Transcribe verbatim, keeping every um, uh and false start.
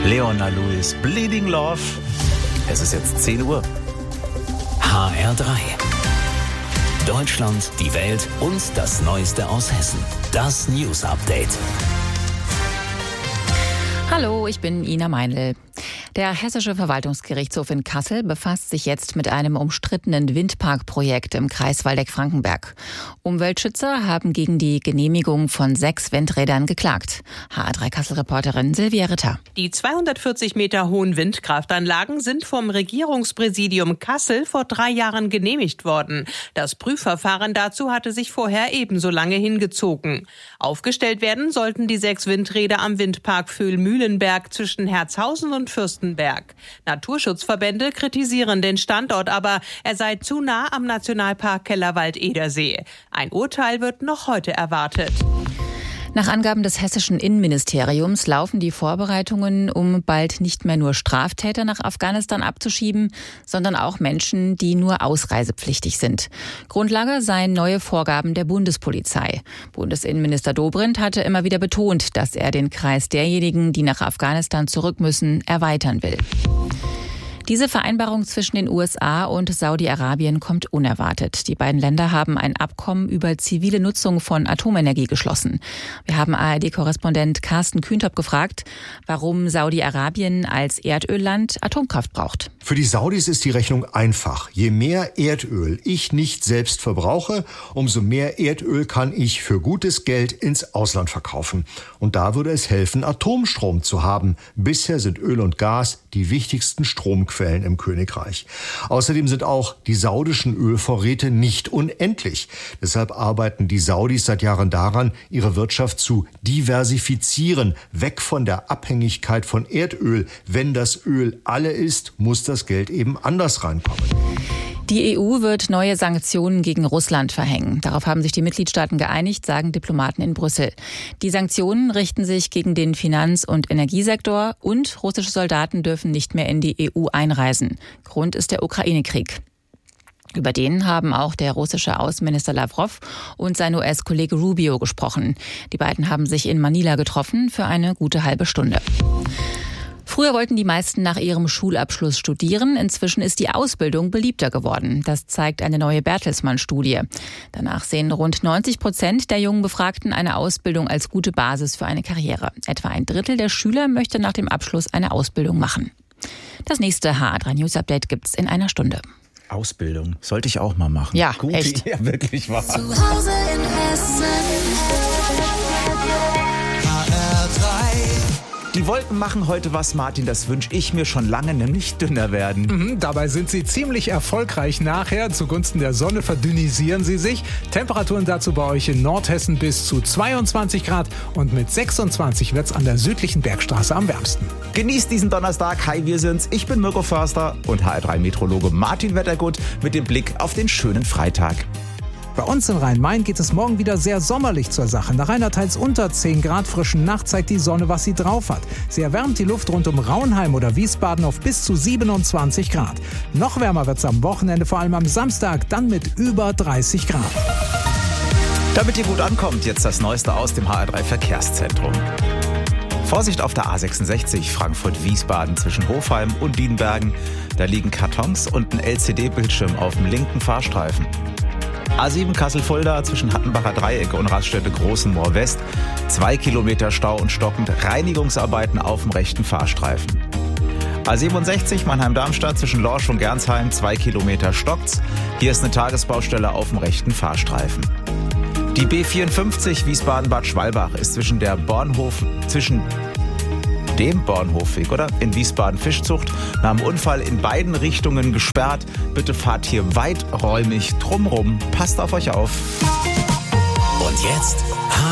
Leona Lewis, Bleeding Love. Es ist jetzt zehn Uhr. H R drei. Deutschland, die Welt und das Neueste aus Hessen. Das News Update. Hallo, ich bin Ina Meinl. Der Hessische Verwaltungsgerichtshof in Kassel befasst sich jetzt mit einem umstrittenen Windparkprojekt im Kreis Waldeck-Frankenberg. Umweltschützer haben gegen die Genehmigung von sechs Windrädern geklagt. H R drei Kassel-Reporterin Silvia Ritter. Die zweihundertvierzig Meter hohen Windkraftanlagen sind vom Regierungspräsidium Kassel vor drei Jahren genehmigt worden. Das Prüfverfahren dazu hatte sich vorher ebenso lange hingezogen. Aufgestellt werden sollten die sechs Windräder am Windpark Vöhl-Mühlenberg zwischen Herzhausen und Fürstenberg. Naturschutzverbände kritisieren den Standort, aber er sei zu nah am Nationalpark Kellerwald-Edersee. Ein Urteil wird noch heute erwartet. Nach Angaben des hessischen Innenministeriums laufen die Vorbereitungen, um bald nicht mehr nur Straftäter nach Afghanistan abzuschieben, sondern auch Menschen, die nur ausreisepflichtig sind. Grundlage seien neue Vorgaben der Bundespolizei. Bundesinnenminister Dobrindt hatte immer wieder betont, dass er den Kreis derjenigen, die nach Afghanistan zurück müssen, erweitern will. Diese Vereinbarung zwischen den U S A und Saudi-Arabien kommt unerwartet. Die beiden Länder haben ein Abkommen über zivile Nutzung von Atomenergie geschlossen. Wir haben A R D-Korrespondent Carsten Kühntop gefragt, warum Saudi-Arabien als Erdölland Atomkraft braucht. Für die Saudis ist die Rechnung einfach. Je mehr Erdöl ich nicht selbst verbrauche, umso mehr Erdöl kann ich für gutes Geld ins Ausland verkaufen. Und da würde es helfen, Atomstrom zu haben. Bisher sind Öl und Gas die wichtigsten Stromquellen im Königreich. Außerdem sind auch die saudischen Ölvorräte nicht unendlich. Deshalb arbeiten die Saudis seit Jahren daran, ihre Wirtschaft zu diversifizieren, weg von der Abhängigkeit von Erdöl. Wenn das Öl alle ist, muss das Geld eben anders reinkommen. Die E U wird neue Sanktionen gegen Russland verhängen. Darauf haben sich die Mitgliedstaaten geeinigt, sagen Diplomaten in Brüssel. Die Sanktionen richten sich gegen den Finanz- und Energiesektor und russische Soldaten dürfen nicht mehr in die E U einreisen. Grund ist der Ukraine-Krieg. Über den haben auch der russische Außenminister Lavrov und sein U S-Kollege Rubio gesprochen. Die beiden haben sich in Manila getroffen für eine gute halbe Stunde. Früher wollten die meisten nach ihrem Schulabschluss studieren. Inzwischen ist die Ausbildung beliebter geworden. Das zeigt eine neue Bertelsmann-Studie. Danach sehen rund neunzig Prozent der jungen Befragten eine Ausbildung als gute Basis für eine Karriere. Etwa ein Drittel der Schüler möchte nach dem Abschluss eine Ausbildung machen. Das nächste H R drei News Update gibt's in einer Stunde. Ausbildung sollte ich auch mal machen. Ja, Gute echt. Ja, wirklich wahr. Zu Hause in Hessen. H R drei. Die Wolken machen heute was, Martin, das wünsche ich mir schon lange, nämlich dünner werden. Mhm, dabei sind sie ziemlich erfolgreich nachher. Zugunsten der Sonne verdünnisieren sie sich. Temperaturen dazu bei euch in Nordhessen bis zu zweiundzwanzig Grad und mit sechsundzwanzig wird's an der südlichen Bergstraße am wärmsten. Genießt diesen Donnerstag. Hi, wir sind's. Ich bin Mirko Förster und H R drei Meteorologe Martin Wettergut mit dem Blick auf den schönen Freitag. Bei uns in Rhein-Main geht es morgen wieder sehr sommerlich zur Sache. Nach einer teils unter zehn Grad frischen Nacht zeigt die Sonne, was sie drauf hat. Sie erwärmt die Luft rund um Raunheim oder Wiesbaden auf bis zu siebenundzwanzig Grad. Noch wärmer wird's am Wochenende, vor allem am Samstag, dann mit über dreißig Grad. Damit ihr gut ankommt, jetzt das Neueste aus dem H R drei Verkehrszentrum. Vorsicht auf der A sechsundsechzig Frankfurt-Wiesbaden zwischen Hofheim und Dienbergen. Da liegen Kartons und ein L C D-Bildschirm auf dem linken Fahrstreifen. A sieben Kassel-Fulda zwischen Hattenbacher Dreieck und Raststätte Großenmoor West. Zwei Kilometer Stau und stockend Reinigungsarbeiten auf dem rechten Fahrstreifen. A siebenundsechzig Mannheim-Darmstadt zwischen Lorsch und Gernsheim. Zwei Kilometer stockt's. Hier ist eine Tagesbaustelle auf dem rechten Fahrstreifen. Die B vierundfünfzig Wiesbaden-Bad Schwalbach ist zwischen der Bornhof, zwischen dem Bornhofweg, oder? In Wiesbaden-Fischzucht. Nach dem Unfall in beiden Richtungen gesperrt. Bitte fahrt hier weiträumig drumrum. Passt auf euch auf. Und jetzt